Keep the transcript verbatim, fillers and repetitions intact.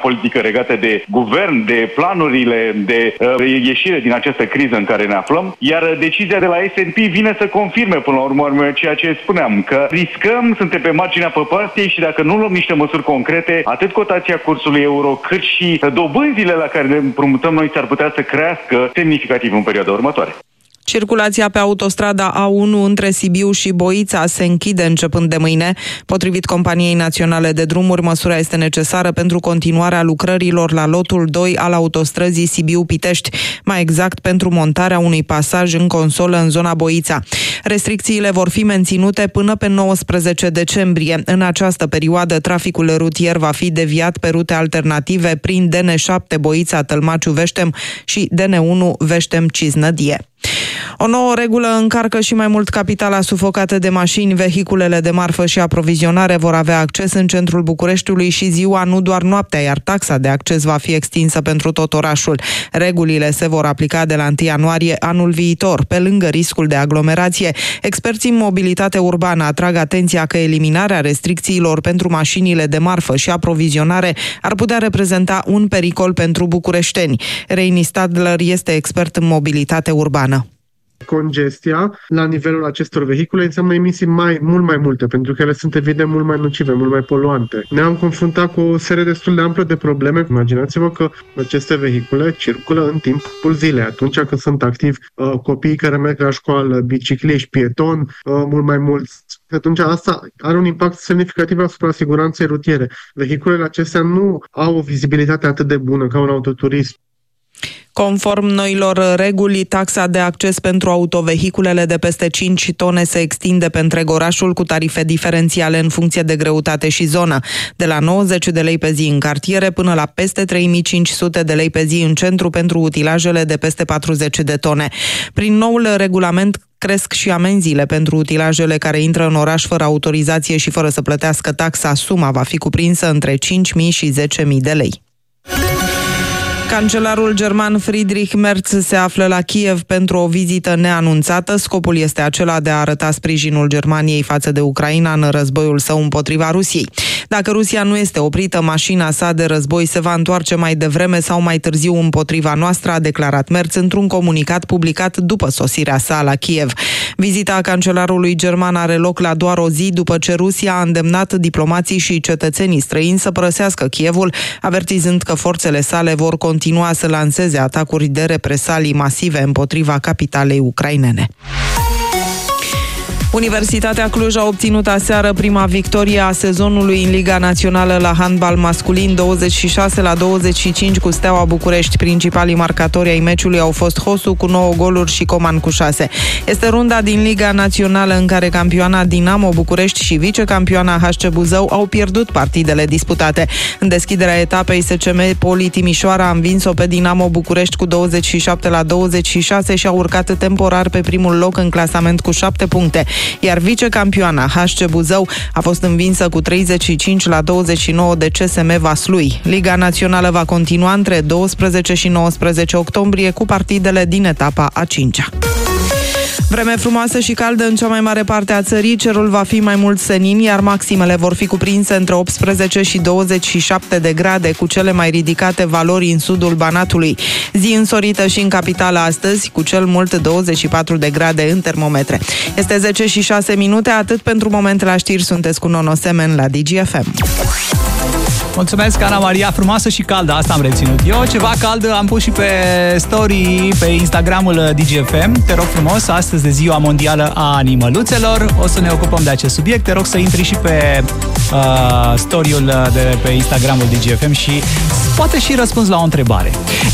politică legată de guvern, de planurile de uh, ieșire din această criză în care ne aflăm, iar decizia de la S and P vine să confirme până la urmă ceea ce spuneam, că riscăm, suntem pe marginea prăpastiei și dacă nu luăm niște măsuri concrete, atât cotația cursului euro, cât și dobânzile la care ne împrumutăm noi s-ar putea să crească semnificativ în perioada următoare. Circulația pe autostrada A unu între Sibiu și Boița se închide începând de mâine. Potrivit Companiei Naționale de Drumuri, măsura este necesară pentru continuarea lucrărilor la lotul doi al autostrăzii Sibiu-Pitești, mai exact pentru montarea unui pasaj în consolă în zona Boița. Restricțiile vor fi menținute până pe nouăsprezece decembrie. În această perioadă, traficul rutier va fi deviat pe rute alternative prin D N șapte Boița-Tălmaciu-Veștem și D N unu Veștem-Ciznădie. O nouă regulă încarcă și mai mult capitala sufocată de mașini. Vehiculele de marfă și aprovizionare vor avea acces în centrul Bucureștiului și ziua, nu doar noaptea, iar taxa de acces va fi extinsă pentru tot orașul. Regulile se vor aplica de la întâi ianuarie anul viitor. Pe lângă riscul de aglomerație, experții în mobilitate urbană atrag atenția că eliminarea restricțiilor pentru mașinile de marfă și aprovizionare ar putea reprezenta un pericol pentru bucureșteni. Reini Stadler este expert în mobilitate urbană. Congestia la nivelul acestor vehicule înseamnă emisii mai, mult mai multe, pentru că ele sunt evident mult mai nocive, mult mai poluante. Ne-am confruntat cu o serie destul de amplă de probleme. Imaginați-vă că aceste vehicule circulă în timpul zilei, atunci când sunt activi uh, copiii care merg la școală, bicicliști, pietoni, uh, mult mai mulți. Atunci asta are un impact semnificativ asupra siguranței rutiere. Vehiculele acestea nu au o vizibilitate atât de bună ca un autoturism. Conform noilor reguli, taxa de acces pentru autovehiculele de peste cinci tone se extinde pe întreg orașul cu tarife diferențiale în funcție de greutate și zonă, de la nouăzeci de lei pe zi în cartiere până la peste trei mii cinci sute de lei pe zi în centru pentru utilajele de peste patruzeci de tone. Prin noul regulament cresc și amenziile pentru utilajele care intră în oraș fără autorizație și fără să plătească taxa. Suma va fi cuprinsă între cinci mii și zece mii de lei. Cancelarul german Friedrich Merz se află la Kiev pentru o vizită neanunțată. Scopul este acela de a arăta sprijinul Germaniei față de Ucraina în războiul său împotriva Rusiei. Dacă Rusia nu este oprită, mașina sa de război se va întoarce mai devreme sau mai târziu împotriva noastră, a declarat Merz într-un comunicat publicat după sosirea sa la Kiev. Vizita cancelarului german are loc la doar o zi după ce Rusia a îndemnat diplomații și cetățenii străini să părăsească Kievul, avertizând că forțele sale vor continua să lanseze atacuri de represalii masive împotriva capitalei ucrainene. Universitatea Cluj a obținut aseară prima victorie a sezonului în Liga Națională la handbal masculin, douăzeci și șase la douăzeci și cinci cu Steaua București. Principalii marcatori ai meciului au fost Hosu cu nouă goluri și Coman cu șase. Este runda din Liga Națională în care campioana Dinamo București și vicecampioana H C Buzău au pierdut partidele disputate. În deschiderea etapei, S C M Poli Timișoara a învins-o pe Dinamo București cu douăzeci și șapte la douăzeci și șase și a urcat temporar pe primul loc în clasament cu șapte puncte. Iar vicecampioana H C Buzău a fost învinsă cu treizeci și cinci la douăzeci și nouă de C S M Vaslui. Liga Națională va continua între douăsprezece și nouăsprezece octombrie cu partidele din etapa a cincea. Vreme frumoasă și caldă în cea mai mare parte a țării, cerul va fi mai mult senin, iar maximele vor fi cuprinse între optsprezece și douăzeci și șapte de grade, cu cele mai ridicate valori în sudul Banatului. Zi însorită și în capitală astăzi, cu cel mult douăzeci și patru de grade în termometre. Este zece și șase minute, atât pentru moment la știri, sunteți cu Nono Semen la D G F M. Mulțumesc, Ana Maria, frumoasă și caldă, asta am reținut eu. Ceva cald am pus și pe story, pe Instagramul D G F M. Te rog frumos, astăzi de Ziua Mondială a Animăluțelor. O să ne ocupăm de acest subiect. Te rog să intri și pe uh, story-ul de pe Instagramul D G F M și poate și răspunzi la o întrebare.